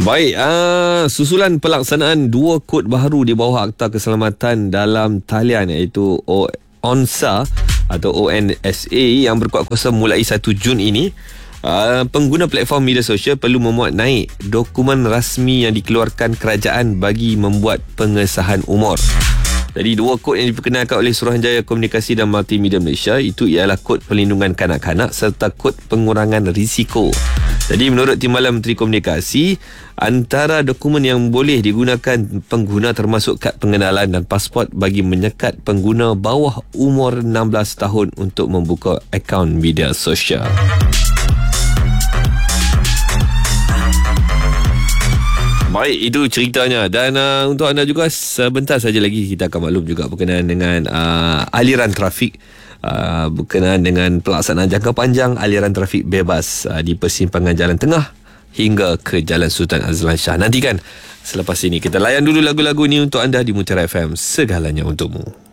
Baik, susulan pelaksanaan 2 kod baru di bawah Akta Keselamatan dalam Talian iaitu ONSA atau ONSA yang berkuat kuasa mulai 1 Jun ini. Pengguna platform media sosial perlu memuat naik dokumen rasmi yang dikeluarkan kerajaan bagi membuat pengesahan umur. Jadi 2 kod yang diperkenalkan oleh Suruhanjaya Komunikasi dan Multimedia Malaysia itu ialah kod perlindungan kanak-kanak serta kod pengurangan risiko. Jadi menurut Timbalan Menteri Komunikasi, antara dokumen yang boleh digunakan pengguna termasuk kad pengenalan dan pasport bagi menyekat pengguna bawah umur 16 tahun untuk membuka akaun media sosial. Baik, itu ceritanya. Dan untuk anda juga, sebentar saja lagi kita akan maklum juga berkenaan dengan aliran trafik, berkenaan dengan pelaksanaan jangka panjang aliran trafik bebas di persimpangan Jalan Tengah hingga ke Jalan Sultan Azlan Shah. Nantikan selepas ini. Kita layan dulu lagu-lagu ni untuk anda di Mutiara FM, segalanya untukmu.